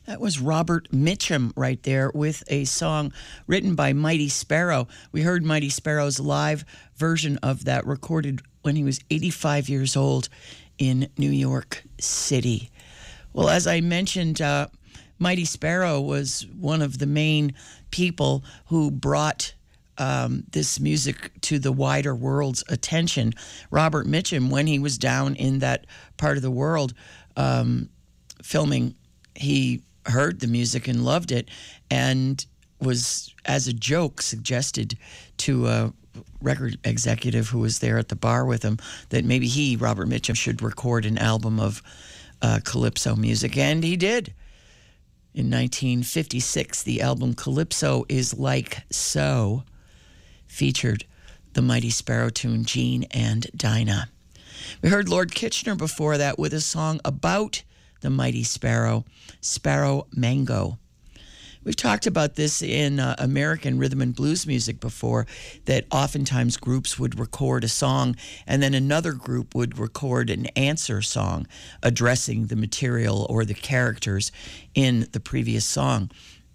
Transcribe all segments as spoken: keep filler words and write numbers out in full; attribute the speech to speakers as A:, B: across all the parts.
A: That was Robert Mitchum right there with a song written by Mighty Sparrow. We heard Mighty Sparrow's live version of that recorded when he was eighty-five years old in New York City. Well, as I mentioned, uh, Mighty Sparrow was one of the main people who brought um, this music to the wider world's attention. Robert Mitchum, when he was down in that part of the world um, filming, he heard the music and loved it, and was, as a joke, suggested to a record executive who was there at the bar with him that maybe he, Robert Mitchum, should record an album of uh, calypso music, and he did. In nineteen fifty-six, the album Calypso Is Like So featured the Mighty Sparrow tune Gene and Dinah. We heard Lord Kitchener before that with a song about the Mighty Sparrow, Sparrow Mango. We've talked about this in uh, American rhythm and blues music before, that oftentimes groups would record a song and then another group would record an answer song addressing the material or the characters in the previous song.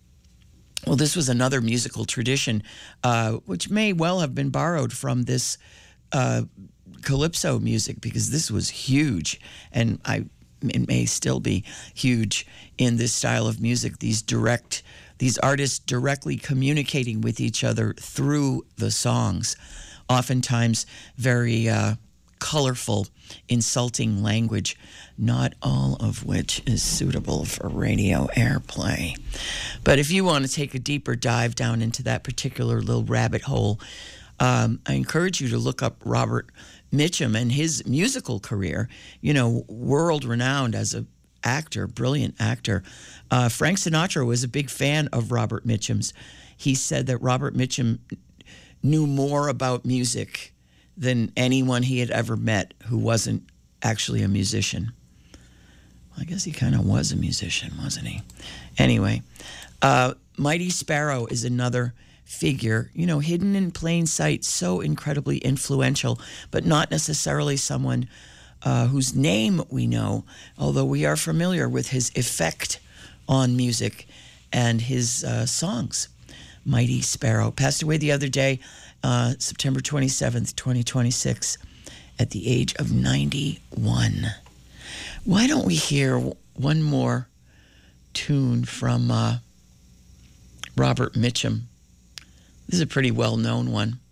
A: Well, this was another musical tradition uh, which may well have been borrowed from this uh, calypso music, because this was huge, and I it may still be huge in this style of music, these direct, these artists directly communicating with each other through the songs, oftentimes very uh, colorful, insulting language, not all of which is suitable for radio airplay. But if you want to take a deeper dive down into that particular little rabbit hole, um, I encourage you to look up Robert Mitchum and his musical career, you know, world-renowned as an actor, brilliant actor. Uh, Frank Sinatra was a big fan of Robert Mitchum's. He said that Robert Mitchum knew more about music than anyone he had ever met who wasn't actually a musician. Well, I guess he kind of was a musician, wasn't he? Anyway, uh, Mighty Sparrow is another figure, you know, hidden in plain sight, so incredibly influential, but not necessarily someone uh, whose name we know, although we are familiar with his effect on music and his uh, songs. Mighty Sparrow passed away the other day, uh, September twenty-seventh, twenty twenty-six, at the age of ninety-one. Why don't we hear one more tune from uh, Robert Mitchum? This is a pretty well-known one.